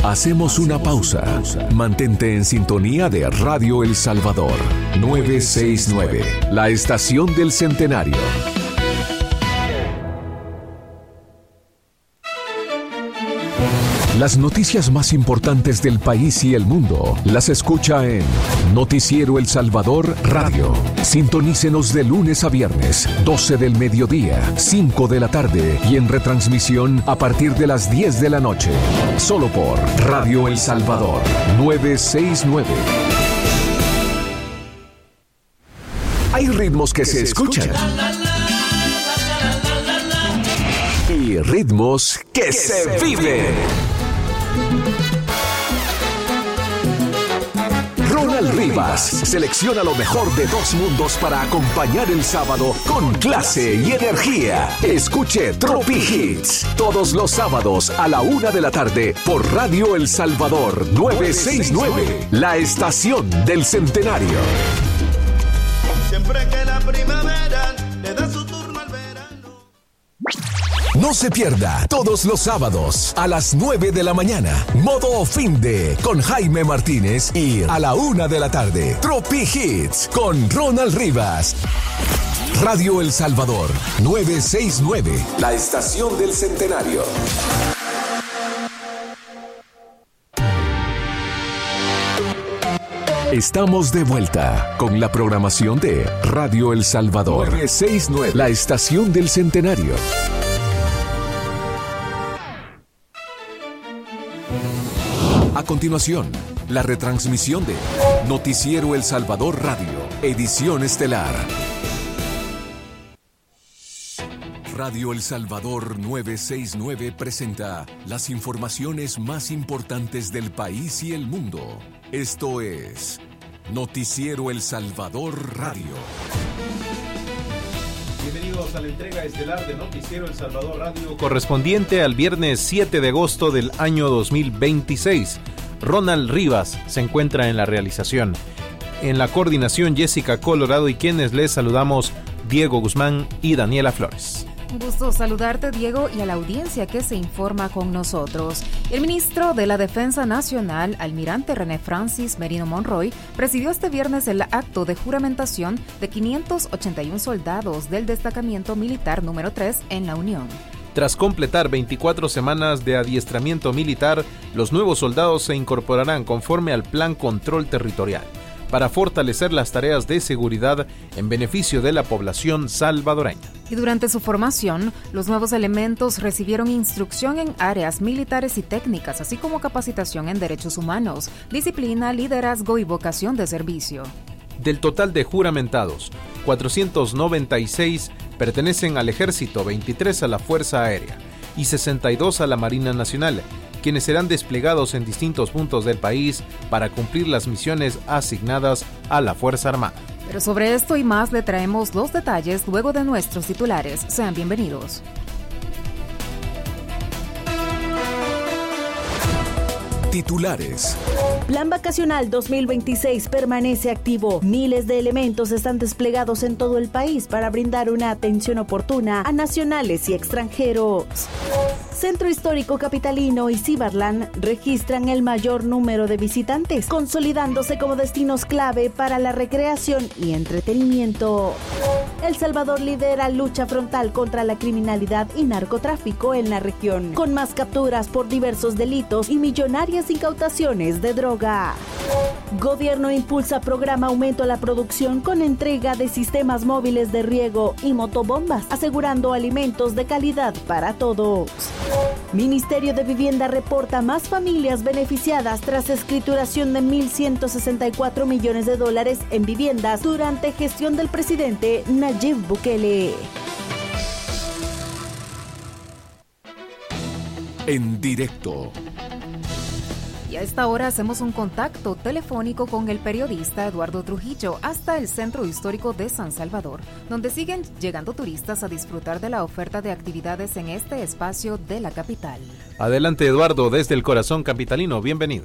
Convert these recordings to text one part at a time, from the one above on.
Hacemos una pausa. Mantente en sintonía de Radio El Salvador 969, la estación del centenario. Las noticias más importantes del país y el mundo las escucha en Noticiero El Salvador Radio. Sintonícenos de lunes a viernes, 12 del mediodía, 5 de la tarde y en retransmisión a partir de las 10 de la noche. Solo por Radio El Salvador 969. Hay ritmos que se escuchan y ritmos que se viven. Ronald Rivas selecciona lo mejor de dos mundos para acompañar el sábado con clase y energía. Escuche Tropi Hits todos los sábados a la 1 de la tarde por Radio El Salvador 969, la estación del centenario. Siempre que la primavera le da su turno al verano. No se pierda todos los sábados a las 9 de la mañana. Modo Finde con Jaime Martínez y a la 1 de la tarde. Tropi Hits con Ronald Rivas. Radio El Salvador 969, la estación del centenario. Estamos de vuelta con la programación de Radio El Salvador 969, la estación del centenario. A continuación, la retransmisión de Noticiero El Salvador Radio, edición estelar. Radio El Salvador 969 presenta las informaciones más importantes del país y el mundo. Esto es Noticiero El Salvador Radio. Bienvenidos a la entrega estelar de Noticiero El Salvador Radio, correspondiente al viernes 7 de agosto del año 2026. Ronald Rivas se encuentra en la realización. En la coordinación, Jessica Colorado, y quienes les saludamos, Diego Guzmán y Daniela Flores. Un gusto saludarte, Diego, y a la audiencia que se informa con nosotros. El ministro de la Defensa Nacional, almirante René Francis Merino Monroy, presidió este viernes el acto de juramentación de 581 soldados del destacamento militar número 3 en la Unión. Tras completar 24 semanas de adiestramiento militar, los nuevos soldados se incorporarán conforme al Plan Control Territorial para fortalecer las tareas de seguridad en beneficio de la población salvadoreña. Y durante su formación, los nuevos elementos recibieron instrucción en áreas militares y técnicas, así como capacitación en derechos humanos, disciplina, liderazgo y vocación de servicio. Del total de juramentados, 496 pertenecen al Ejército, 23 a la Fuerza Aérea y 62 a la Marina Nacional, quienes serán desplegados en distintos puntos del país para cumplir las misiones asignadas a la Fuerza Armada. Pero sobre esto y más le traemos los detalles luego de nuestros titulares. Sean bienvenidos. Titulares. Plan Vacacional 2026 permanece activo. Miles de elementos están desplegados en todo el país para brindar una atención oportuna a nacionales y extranjeros. Centro Histórico Capitalino y Cibarland registran el mayor número de visitantes, consolidándose como destinos clave para la recreación y entretenimiento. El Salvador lidera lucha frontal contra la criminalidad y narcotráfico en la región, con más capturas por diversos delitos y millonarias incautaciones de droga. Gobierno impulsa programa Aumento a la Producción con entrega de sistemas móviles de riego y motobombas, asegurando alimentos de calidad para todos. Ministerio de Vivienda reporta más familias beneficiadas tras escrituración de $1,164 millones en viviendas durante gestión del presidente Nayib Bukele. En directo. Y a esta hora hacemos un contacto telefónico con el periodista Eduardo Trujillo hasta el Centro Histórico de San Salvador, donde siguen llegando turistas a disfrutar de la oferta de actividades en este espacio de la capital. Adelante, Eduardo, desde el corazón capitalino. Bienvenido.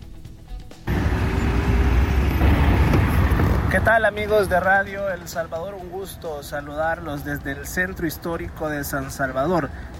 ¿Qué tal, amigos de Radio El Salvador? Un gusto saludarlos desde el Centro Histórico de San Salvador.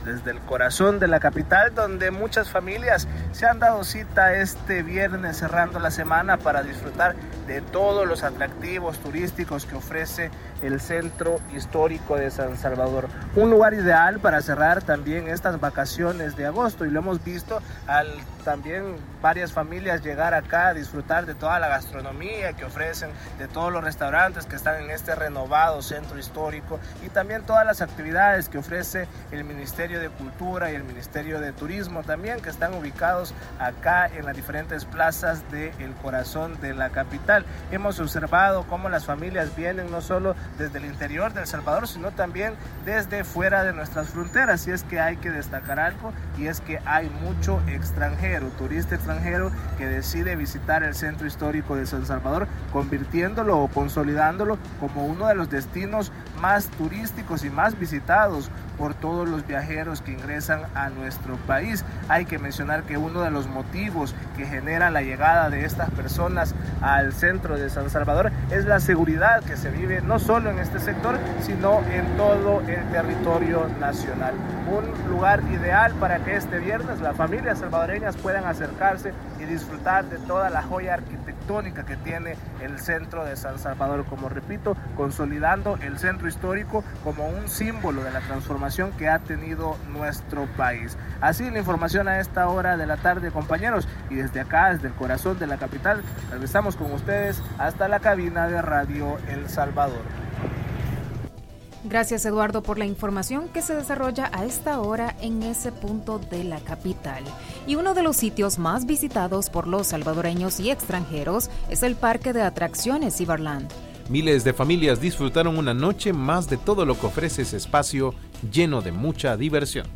desde el corazón de la capital, donde muchas familias se han dado cita este viernes cerrando la semana para disfrutar de todos los atractivos turísticos que ofrece el centro histórico de San Salvador. Un lugar ideal para cerrar también estas vacaciones de agosto, y lo hemos visto al también varias familias llegar acá a disfrutar de toda la gastronomía que ofrecen, de todos los restaurantes que están en este renovado centro histórico, y también todas las actividades que ofrece el Ministerio de Cultura y el Ministerio de Turismo también, que están ubicados acá en las diferentes plazas del corazón de la capital. Hemos observado cómo las familias vienen no solo desde el interior de El Salvador, sino también desde fuera de nuestras fronteras, y es que hay que destacar algo, y es que hay mucho extranjero, turista extranjero que decide visitar el centro histórico de San Salvador, convirtiéndolo o consolidándolo como uno de los destinos más turísticos y más visitados por todos los viajeros que ingresan a nuestro país. Hay que mencionar que uno de los motivos que genera la llegada de estas personas al centro de San Salvador es la seguridad que se vive no solo en este sector, sino en todo el territorio nacional. Un lugar ideal para que este viernes las familias salvadoreñas puedan acercarse y disfrutar de toda la joya arquitectónica que tiene el centro de San Salvador, como repito, consolidando el centro histórico como un símbolo de la transformación que ha tenido nuestro país. Así la información a esta hora de la tarde, compañeros, y desde acá, desde el corazón de la capital, regresamos con ustedes hasta la cabina de Radio El Salvador. Gracias, Eduardo, por la información que se desarrolla a esta hora en ese punto de la capital. Y uno de los sitios más visitados por los salvadoreños y extranjeros es el Parque de Atracciones Ciberland. Miles de familias disfrutaron una noche más de todo lo que ofrece ese espacio lleno de mucha diversión.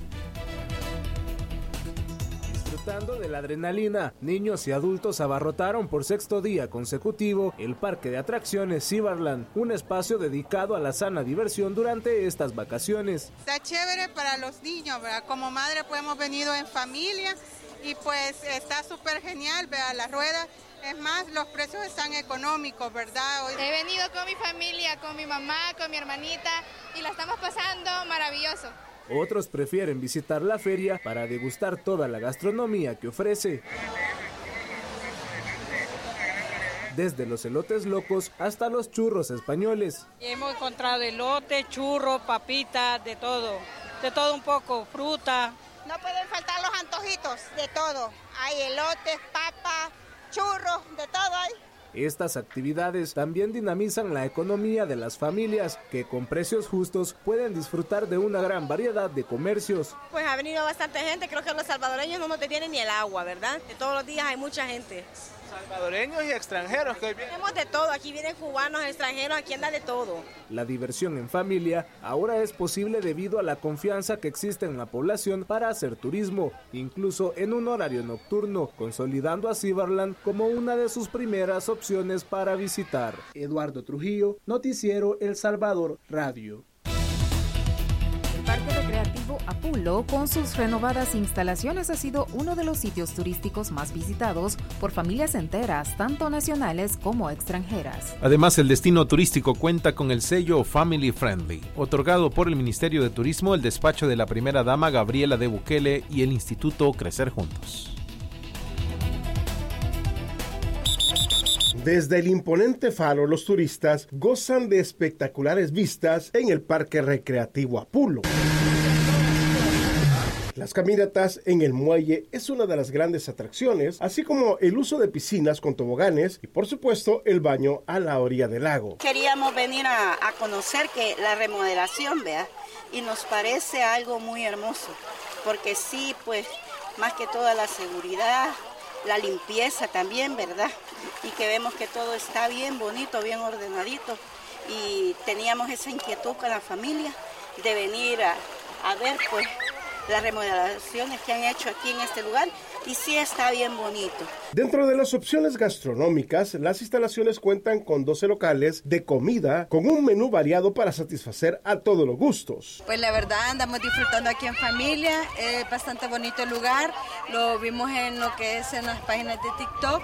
Disfrutando de la adrenalina, niños y adultos abarrotaron por sexto día consecutivo el Parque de Atracciones Ciberland, un espacio dedicado a la sana diversión durante estas vacaciones. Está chévere para los niños, ¿verdad? Como madre pues hemos venido en familia y pues está súper genial, ¿verdad? La rueda. Es más, los precios están económicos, ¿verdad? He venido con mi familia, con mi mamá, con mi hermanita y la estamos pasando maravilloso. Otros prefieren visitar la feria para degustar toda la gastronomía que ofrece. Desde los elotes locos hasta los churros españoles. Hemos encontrado elote, churro, papitas, de todo un poco, fruta. No pueden faltar los antojitos, de todo. Hay elotes, papas, churros, de todo hay. Estas actividades también dinamizan la economía de las familias, que con precios justos pueden disfrutar de una gran variedad de comercios. Pues ha venido bastante gente, creo que los salvadoreños no nos detienen ni el agua, ¿verdad? De todos los días hay mucha gente. Salvadoreños y extranjeros que vienen. Tenemos de todo, aquí vienen cubanos, extranjeros, aquí anda de todo. La diversión en familia ahora es posible debido a la confianza que existe en la población para hacer turismo, incluso en un horario nocturno, consolidando a Ciberland como una de sus primeras opciones para visitar. Eduardo Trujillo, Noticiero El Salvador Radio. Parque Recreativo Apulo, con sus renovadas instalaciones, ha sido uno de los sitios turísticos más visitados por familias enteras, tanto nacionales como extranjeras. Además, el destino turístico cuenta con el sello Family Friendly, otorgado por el Ministerio de Turismo, el despacho de la primera dama Gabriela de Bukele y el Instituto Crecer Juntos. Desde el imponente faro, los turistas gozan de espectaculares vistas en el Parque Recreativo Apulo. Las caminatas en el muelle es una de las grandes atracciones, así como el uso de piscinas con toboganes y, por supuesto, el baño a la orilla del lago. Queríamos venir a conocer que la remodelación, ¿vea? Y nos parece algo muy hermoso, porque sí, pues, más que toda la seguridad, la limpieza también, ¿verdad? Y que vemos que todo está bien bonito, bien ordenadito. Y teníamos esa inquietud con la familia de venir a ver, pues, las remodelaciones que han hecho aquí en este lugar, y sí está bien bonito. Dentro de las opciones gastronómicas, las instalaciones cuentan con 12 locales de comida con un menú variado para satisfacer a todos los gustos. Pues la verdad andamos disfrutando aquí en familia, es bastante bonito el lugar, lo vimos en lo que es en las páginas de TikTok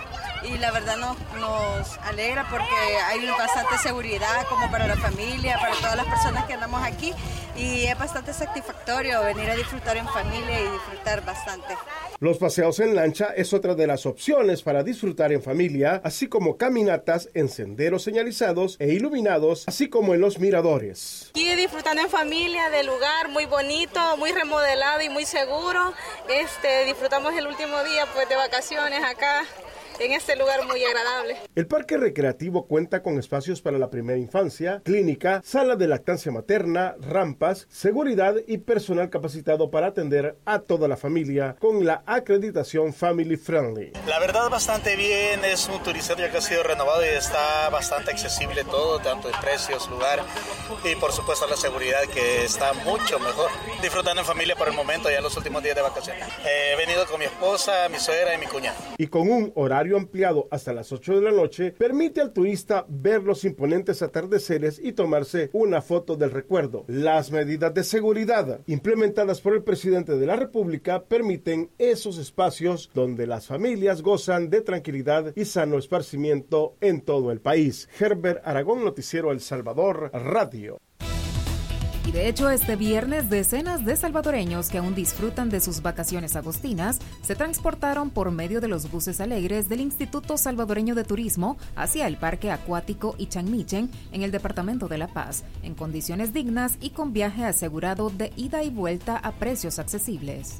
y la verdad nos alegra porque hay bastante seguridad como para la familia, para todas las personas que andamos aquí, y es bastante satisfactorio venir a disfrutar en familia y disfrutar bastante. Los paseos en lancha es otra de las opciones para disfrutar en familia, así como caminatas en senderos señalizados e iluminados, así como en los miradores. Aquí disfrutando en familia del lugar, muy bonito, muy remodelado y muy seguro. Disfrutamos el último día pues de vacaciones acá en este lugar muy agradable. El parque recreativo cuenta con espacios para la primera infancia, clínica, sala de lactancia materna, rampas, seguridad y personal capacitado para atender a toda la familia con la acreditación Family Friendly. La verdad bastante bien, es un turisterio que ha sido renovado y está bastante accesible todo, tanto de precios, lugar y por supuesto la seguridad que está mucho mejor. Disfrutando en familia por el momento, ya los últimos días de vacaciones. He venido con mi esposa, mi suegra y mi cuñada. Y con un horario ampliado hasta las 8 de la noche, permite al turista ver los imponentes atardeceres y tomarse una foto del recuerdo. Las medidas de seguridad implementadas por el presidente de la República permiten esos espacios donde las familias gozan de tranquilidad y sano esparcimiento en todo el país. Herbert Aragón, Noticiero El Salvador, Radio. Y de hecho, este viernes, decenas de salvadoreños que aún disfrutan de sus vacaciones agostinas se transportaron por medio de los buses alegres del Instituto Salvadoreño de Turismo hacia el Parque Acuático Ichanmichen en el departamento de La Paz, en condiciones dignas y con viaje asegurado de ida y vuelta a precios accesibles.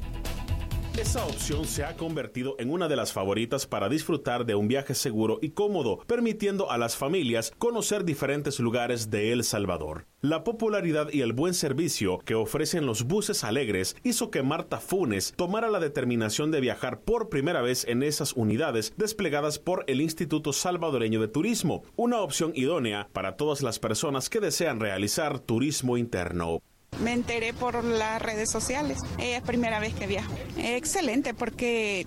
Esa opción se ha convertido en una de las favoritas para disfrutar de un viaje seguro y cómodo, permitiendo a las familias conocer diferentes lugares de El Salvador. La popularidad y el buen servicio que ofrecen los buses alegres hizo que Marta Funes tomara la determinación de viajar por primera vez en esas unidades desplegadas por el Instituto Salvadoreño de Turismo, una opción idónea para todas las personas que desean realizar turismo interno. Me enteré por las redes sociales. Es primera vez que viajo. Excelente, porque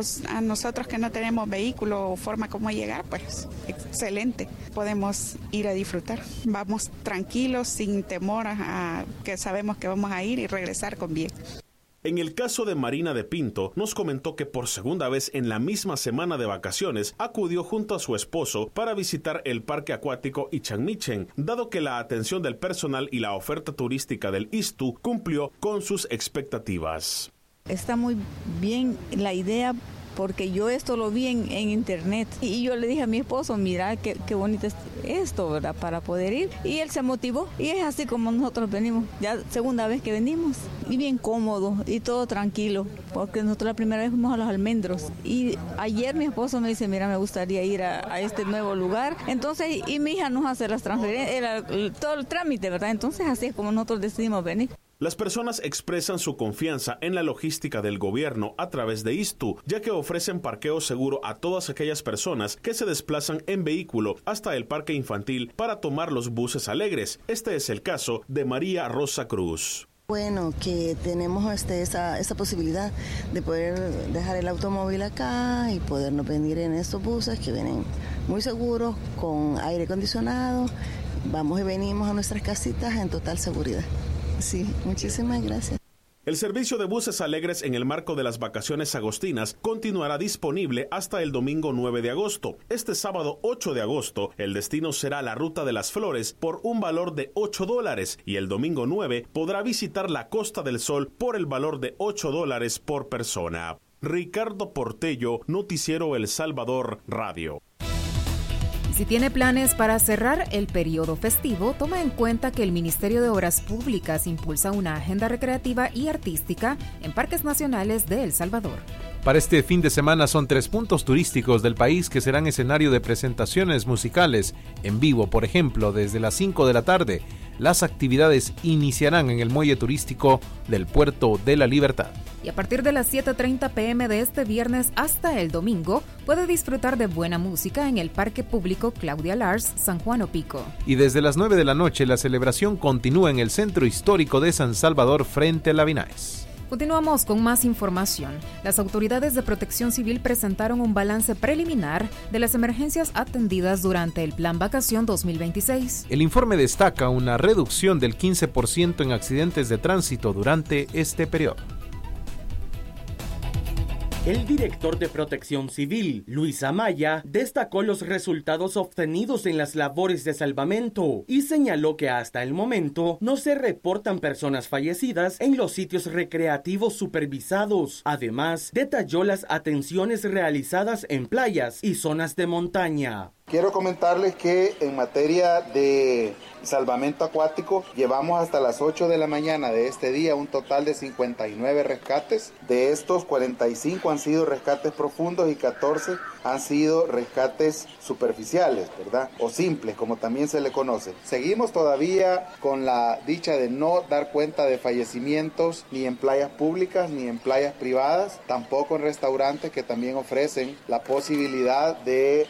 a nosotros que no tenemos vehículo o forma como llegar, pues excelente. Podemos ir a disfrutar. Vamos tranquilos, sin temor a que sabemos que vamos a ir y regresar con bien. En el caso de Marina de Pinto, nos comentó que por segunda vez en la misma semana de vacaciones acudió junto a su esposo para visitar el parque acuático Ichanmichen, dado que la atención del personal y la oferta turística del ISTU cumplió con sus expectativas. Está muy bien la idea, porque yo esto lo vi en internet y yo le dije a mi esposo, mira qué bonito es esto, ¿verdad? Para poder ir, y él se motivó y es así como nosotros venimos, ya segunda vez que venimos, y bien cómodo y todo tranquilo, porque nosotros la primera vez fuimos a los almendros y ayer mi esposo me dice, mira, me gustaría ir a este nuevo lugar, entonces, y mi hija nos hace las transferencias, todo el trámite, ¿verdad? Entonces así es como nosotros decidimos venir. Las personas expresan su confianza en la logística del gobierno a través de ISTU, ya que ofrecen parqueo seguro a todas aquellas personas que se desplazan en vehículo hasta el parque infantil para tomar los buses alegres. Este es el caso de María Rosa Cruz. Bueno, que tenemos esa posibilidad de poder dejar el automóvil acá y podernos venir en estos buses que vienen muy seguros, con aire acondicionado. Vamos y venimos a nuestras casitas en total seguridad. Sí, muchísimas gracias. El servicio de buses alegres en el marco de las vacaciones agostinas continuará disponible hasta el domingo 9 de agosto. Este sábado 8 de agosto, el destino será la Ruta de las Flores por un valor de $8 y el domingo 9 podrá visitar la Costa del Sol por el valor de $8 por persona. Ricardo Portello, Noticiero El Salvador, Radio. Si tiene planes para cerrar el periodo festivo, toma en cuenta que el Ministerio de Obras Públicas impulsa una agenda recreativa y artística en parques nacionales de El Salvador. Para este fin de semana son 3 puntos turísticos del país que serán escenario de presentaciones musicales en vivo. Por ejemplo, desde las 5 de la tarde, las actividades iniciarán en el muelle turístico del Puerto de la Libertad. Y a partir de las 7:30 p.m. de este viernes hasta el domingo, puede disfrutar de buena música en el Parque Público Claudia Lars, San Juan Opico. Y desde las 9 de la noche, la celebración continúa en el Centro Histórico de San Salvador frente a la Vinaes. Continuamos con más información. Las autoridades de Protección Civil presentaron un balance preliminar de las emergencias atendidas durante el Plan Vacación 2026. El informe destaca una reducción del 15% en accidentes de tránsito durante este periodo. El director de Protección Civil, Luis Amaya, destacó los resultados obtenidos en las labores de salvamento y señaló que hasta el momento no se reportan personas fallecidas en los sitios recreativos supervisados. Además, detalló las atenciones realizadas en playas y zonas de montaña. Quiero comentarles que en materia de salvamento acuático llevamos hasta las 8 de la mañana de este día un total de 59 rescates. De estos, 45 han sido rescates profundos y 14 han sido rescates superficiales, ¿verdad? O simples, como también se le conoce. Seguimos todavía con la dicha de no dar cuenta de fallecimientos ni en playas públicas ni en playas privadas, tampoco en restaurantes que también ofrecen la posibilidad de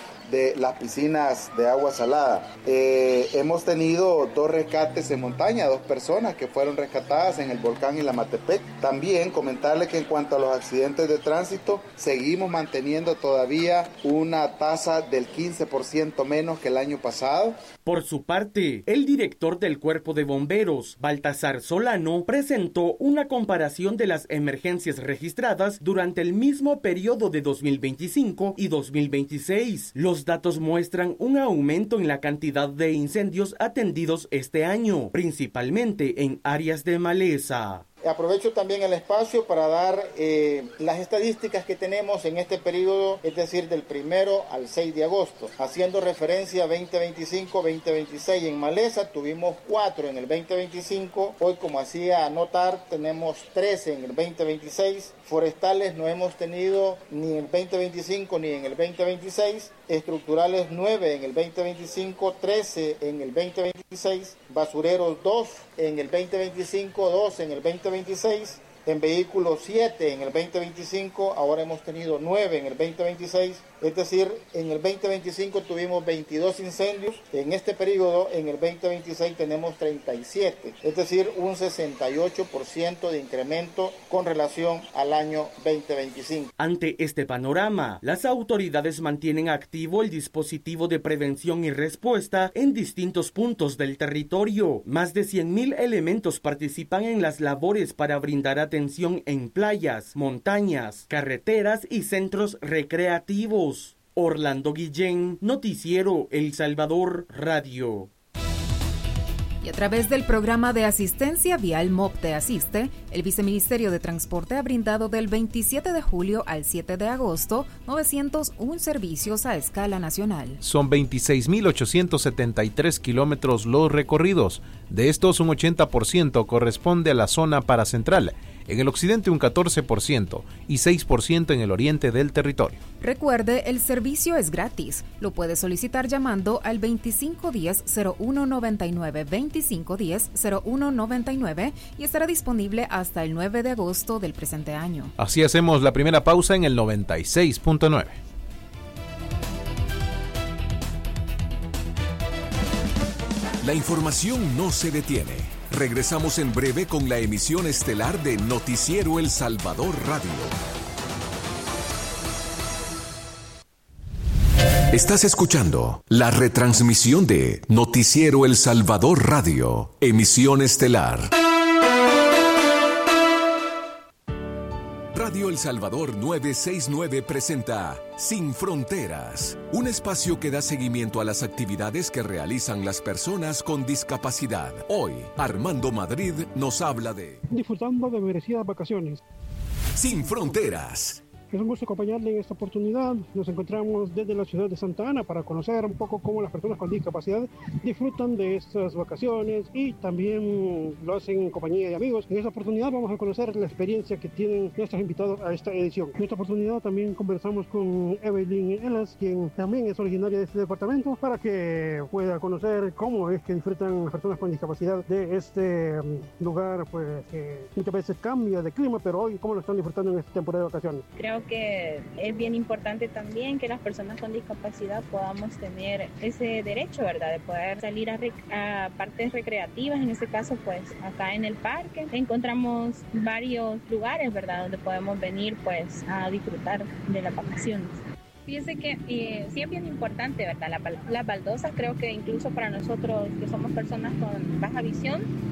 las piscinas de agua salada. Hemos tenido 2 rescates en montaña, 2 personas que fueron rescatadas en el volcán Ilamatepec. También comentarles que en cuanto a los accidentes de tránsito, seguimos manteniendo todavía una tasa del 15% menos que el año pasado. Por su parte, el director del Cuerpo de Bomberos, Baltasar Solano, presentó una comparación de las emergencias registradas durante el mismo periodo de 2025 y 2026. Los datos muestran un aumento en la cantidad de incendios atendidos este año, principalmente en áreas de maleza. Aprovecho también el espacio para dar las estadísticas que tenemos en este periodo, es decir, del 1 al 6 de agosto. Haciendo referencia a 2025-2026 en maleza, tuvimos 4 en el 2025. Hoy, como hacía notar, tenemos 13 en el 2026. Forestales no hemos tenido ni en el 2025 ni en el 2026. Estructurales 9 en el 2025, 13 en el 2026. Basureros 2 en el 2025, 2 en el 2026. En vehículos 7 en el 2025, ahora hemos tenido 9 en el 2026, es decir, en el 2025 tuvimos 22 incendios, en este periodo, en el 2026 tenemos 37, es decir, un 68% de incremento con relación al año 2025. Ante este panorama, las autoridades mantienen activo el dispositivo de prevención y respuesta en distintos puntos del territorio. Más de 100,000 elementos participan en las labores para brindar atención en playas, montañas, carreteras y centros recreativos. Orlando Guillén, Noticiero El Salvador Radio. Y a través del programa de asistencia vial MOP Te Asiste, el Viceministerio de Transporte ha brindado del 27 de julio al 7 de agosto 901 servicios a escala nacional. Son 26.873 kilómetros los recorridos. De estos, un 80% corresponde a la zona paracentral, en el occidente un 14% y 6% en el oriente del territorio. Recuerde, el servicio es gratis. Lo puede solicitar llamando al 2510-0199, 2510-0199 y estará disponible hasta el 9 de agosto del presente año. Así hacemos la primera pausa en el 96.9. La información no se detiene. Regresamos en breve con la emisión estelar de Noticiero El Salvador Radio. Estás escuchando la retransmisión de Noticiero El Salvador Radio, emisión estelar. Radio El Salvador 969 presenta Sin Fronteras, un espacio que da seguimiento a las actividades que realizan las personas con discapacidad. Hoy, Armando Madrid nos habla de... disfrutando de merecidas vacaciones. Sin Fronteras. Es un gusto acompañarle en esta oportunidad. Nos encontramos desde la ciudad de Santa Ana para conocer un poco cómo las personas con discapacidad disfrutan de estas vacaciones y también lo hacen en compañía de amigos. En esta oportunidad vamos a conocer la experiencia que tienen nuestros invitados a esta edición. En esta oportunidad también conversamos con Evelyn Elas, quien también es originaria de este departamento, para que pueda conocer cómo es que disfrutan las personas con discapacidad de este lugar, pues que muchas veces cambia de clima, pero hoy cómo lo están disfrutando en esta temporada de vacaciones. Creo que es bien importante también que las personas con discapacidad podamos tener ese derecho, ¿verdad? De poder salir a partes recreativas. En este caso, pues acá en el parque encontramos varios lugares, ¿verdad? Donde podemos venir pues a disfrutar de las vacaciones. Fíjense que sí es bien importante, ¿verdad? Las baldosas, creo que incluso para nosotros que somos personas con baja visión,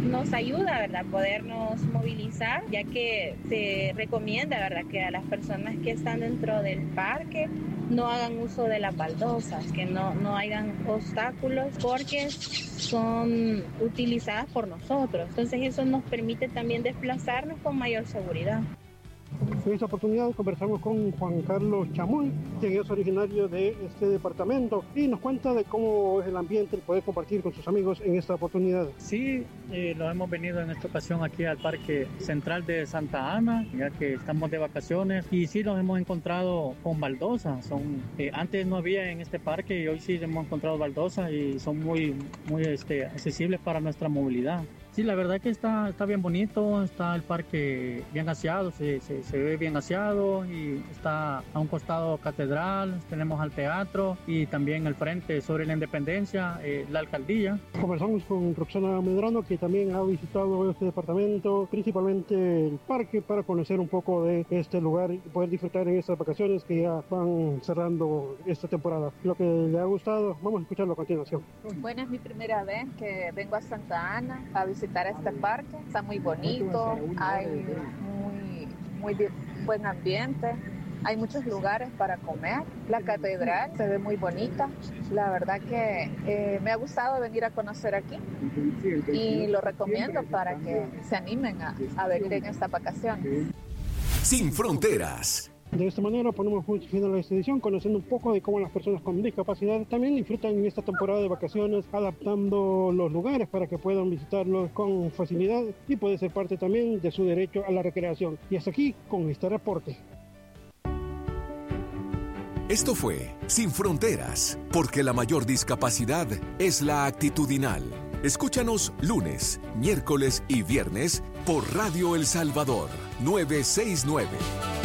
nos ayuda, ¿verdad?, podernos movilizar, ya que se recomienda, ¿verdad?, que a las personas que están dentro del parque no hagan uso de las baldosas, que no hagan obstáculos, porque son utilizadas por nosotros. Entonces eso nos permite también desplazarnos con mayor seguridad. En esta oportunidad conversamos con Juan Carlos Chamoy, quien es originario de este departamento, y nos cuenta de cómo es el ambiente, el poder compartir con sus amigos en esta oportunidad. Sí, lo hemos venido en esta ocasión aquí al Parque Central de Santa Ana, ya que estamos de vacaciones, y sí nos hemos encontrado con baldosas. Antes no había en este parque y hoy sí hemos encontrado baldosas y son muy accesibles para nuestra movilidad. Sí, la verdad que está bien bonito, está el parque bien aseado, se ve bien aseado, y está a un costado catedral, tenemos al teatro y también al frente sobre la Independencia, la alcaldía. Conversamos con Roxana Medrano, que también ha visitado este departamento, principalmente el parque, para conocer un poco de este lugar y poder disfrutar en estas vacaciones que ya van cerrando esta temporada. Lo que le ha gustado, vamos a escucharlo a continuación. Bueno, es mi primera vez que vengo a Santa Ana a visitar este parque. Está muy bonito, hay muy buen ambiente, hay muchos lugares para comer, la catedral se ve muy bonita. La verdad que me ha gustado venir a conocer aquí y lo recomiendo para que se animen a venir en esta vacación. Sin fronteras. De esta manera ponemos fin a esta edición, conociendo un poco de cómo las personas con discapacidad también disfrutan en esta temporada de vacaciones, adaptando los lugares para que puedan visitarlos con facilidad y puede ser parte también de su derecho a la recreación. Y hasta aquí con este reporte. Esto fue Sin Fronteras, porque la mayor discapacidad es la actitudinal. Escúchanos lunes, miércoles y viernes por Radio El Salvador 969.